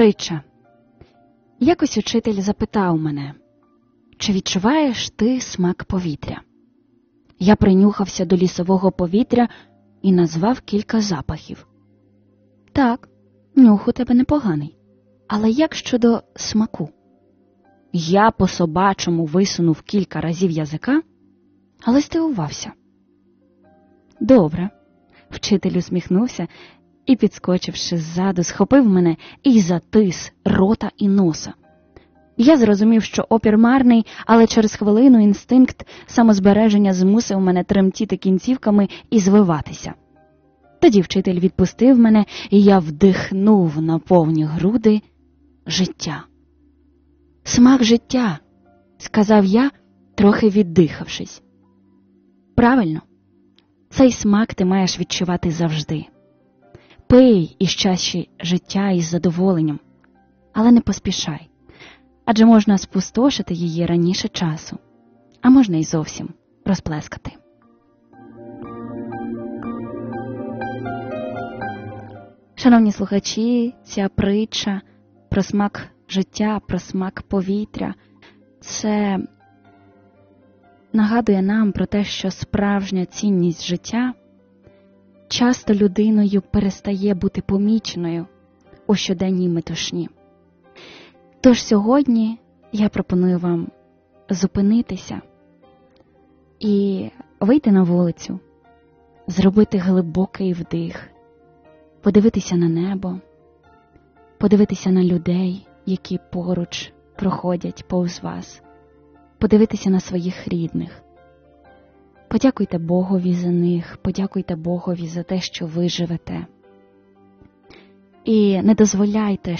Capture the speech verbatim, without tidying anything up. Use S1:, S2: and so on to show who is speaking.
S1: Притча. Якось учитель запитав мене, чи відчуваєш ти смак повітря? Я принюхався до лісового повітря і назвав кілька запахів. Так, нюх у тебе непоганий. Але як щодо смаку? Я по-собачому висунув кілька разів язика, але здивувався. Добре. Вчитель усміхнувся і, підскочивши ззаду, схопив мене і затис рота і носа. Я зрозумів, що опір марний, але через хвилину інстинкт самозбереження змусив мене тремтіти кінцівками і звиватися. Тоді вчитель відпустив мене, і я вдихнув на повні груди життя. «Смак життя», – сказав я, трохи віддихавшись. Правильно, цей смак ти маєш відчувати завжди. Пий із чаші життя із задоволенням, але не поспішай, адже можна спустошити її раніше часу, а можна й зовсім розплескати. Шановні слухачі, ця притча про смак життя, про смак повітря – це нагадує нам про те, що справжня цінність життя часто людиною перестає бути поміченою у щоденній метушні. Тож сьогодні я пропоную вам зупинитися і вийти на вулицю, зробити глибокий вдих, подивитися на небо, подивитися на людей, які поруч проходять повз вас, подивитися на своїх рідних. Подякуйте Богові за них, подякуйте Богові за те, що ви живете. І не дозволяйте,